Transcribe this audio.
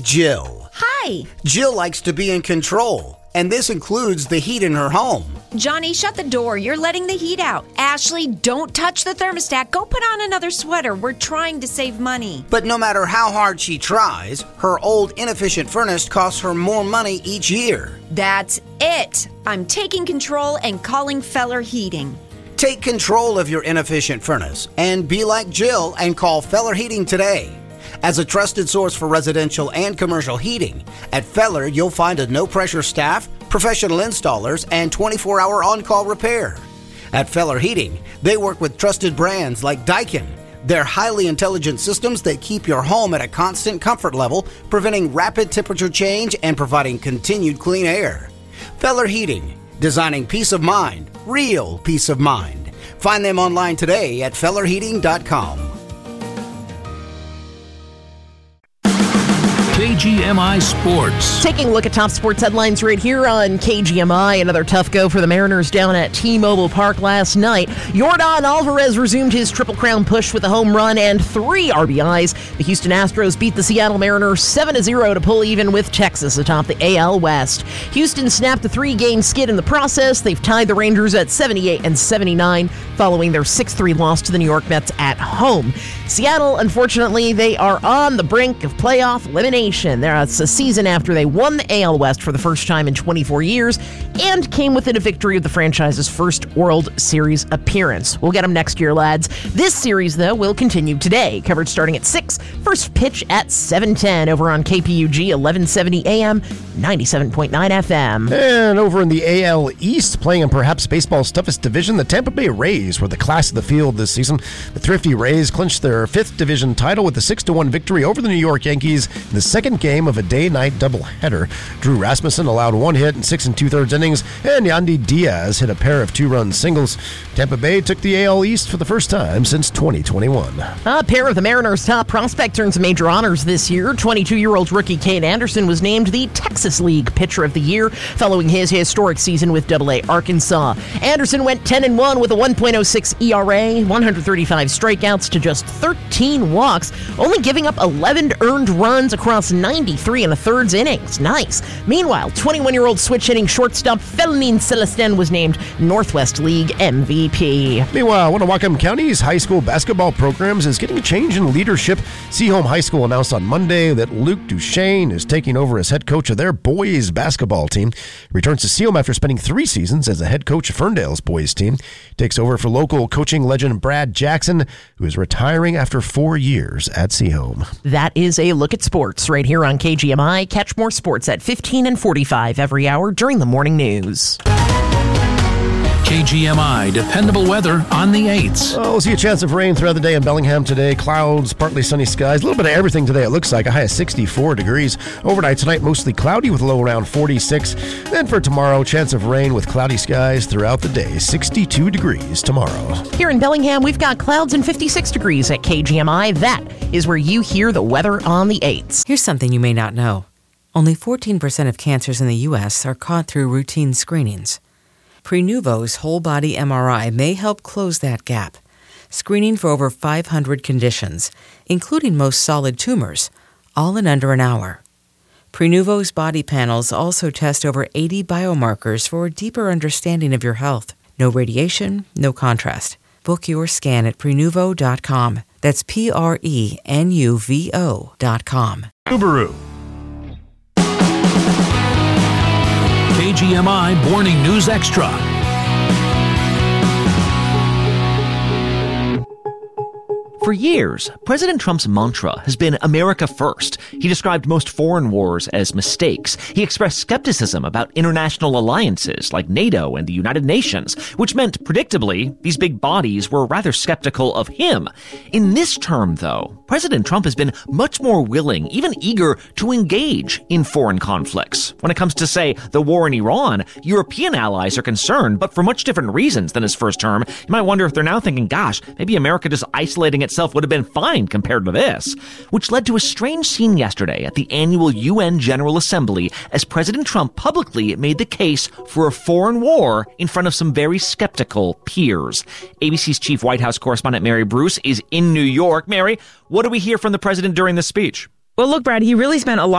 Jill. Hi. Jill likes to be in control, and this includes the heat in her home. Johnny, shut the door. You're letting the heat out. Ashley, don't touch the thermostat. Go put on another sweater. We're trying to save money. But no matter how hard she tries, her old inefficient furnace costs her more money each year. That's it. I'm taking control and calling Feller Heating. Take control of your inefficient furnace and be like Jill and call Feller Heating today. As a trusted source for residential and commercial heating, at Feller you'll find a no-pressure staff, professional installers, and 24-hour on-call repair. At Feller Heating, they work with trusted brands like Daikin. They're highly intelligent systems that keep your home at a constant comfort level, preventing rapid temperature change and providing continued clean air. Feller Heating, designing peace of mind, real peace of mind. Find them online today at fellerheating.com. KGMI Sports. Taking a look at top sports headlines right here on KGMI. Another tough go for the Mariners down at T-Mobile Park last night. Yordan Alvarez resumed his Triple Crown push with a home run and 3 RBIs. The Houston Astros beat the Seattle Mariners 7-0 to pull even with Texas atop the AL West. Houston snapped a 3-game skid in the process. They've tied the Rangers at 78 and 79 following their 6-3 loss to the New York Mets at home. Seattle, unfortunately, they are on the brink of playoff elimination. It's a season after they won the AL West for the first time in 24 years and came within a victory of the franchise's first World Series appearance. We'll get them next year, lads. This series, though, will continue today. Coverage starting at 6, first pitch at 7:10 over on KPUG 1170 AM, 97.9 FM. And over in the AL East, playing in perhaps baseball's toughest division, the Tampa Bay Rays were the class of the field this season. The thrifty Rays clinched their 5th division title with a 6-1 victory over the New York Yankees in the second game of a day-night doubleheader. Drew Rasmussen allowed 1 hit in 6 2/3 innings, and Yandy Diaz hit a pair of 2-run singles. Tampa Bay took the AL East for the first time since 2021. A pair of the Mariners' top prospects earned some major honors this year. 22-year-old rookie Cade Anderson was named the Texas League Pitcher of the Year following his historic season with AA Arkansas. Anderson went 10-1 with a 1.06 ERA, 135 strikeouts to just 13 walks, only giving up 11 earned runs across 93 1/3 innings. Nice. Meanwhile, 21-year-old switch-hitting shortstop Felnin Celestin was named Northwest League MVP. Meanwhile, one of Whatcom County's high school basketball programs is getting a change in leadership. Seaholm High School announced on Monday that Luke Duchesne is taking over as head coach of their boys basketball team. He returns to Seaholm after spending 3 seasons as the head coach of Ferndale's boys team. He takes over for local coaching legend Brad Jackson, who is retiring after 4 years at Seaholm. That is a look at sports right here on KGMI. Catch more sports at 15 and 45 every hour during the morning news. KGMI dependable weather on the 8s. We'll see a chance of rain throughout the day in Bellingham today. Clouds, partly sunny skies, a little bit of everything today. It looks like a high of 64 degrees. Overnight tonight, mostly cloudy with a low around 46. Then for tomorrow, chance of rain with cloudy skies throughout the day. 62 degrees tomorrow. Here in Bellingham, we've got clouds and 56 degrees at KGMI. That is where you hear the weather on the 8s. Here's something you may not know. Only 14% of cancers in the U.S. are caught through routine screenings. Prenuvo's whole-body MRI may help close that gap, screening for over 500 conditions, including most solid tumors, all in under an hour. Prenuvo's body panels also test over 80 biomarkers for a deeper understanding of your health. No radiation, no contrast. Book your scan at Prenuvo.com. That's Prenuvo.com. Subaru. KGMI Morning News Extra. For years, President Trump's mantra has been America first. He described most foreign wars as mistakes. He expressed skepticism about international alliances like NATO and the United Nations, which meant, predictably, these big bodies were rather skeptical of him. In this term, though, President Trump has been much more willing, even eager, to engage in foreign conflicts. When it comes to, say, the war in Iran, European allies are concerned, but for much different reasons than his first term. You might wonder if they're now thinking, gosh, maybe America just isolating itself would have been fine compared to this, which led to a strange scene yesterday at the annual UN General Assembly as President Trump publicly made the case for a foreign war in front of some very skeptical peers. ABC's chief White House correspondent Mary Bruce is in New York. Mary, what do we hear from the president during this speech? Well, look, Brad, he really spent a lot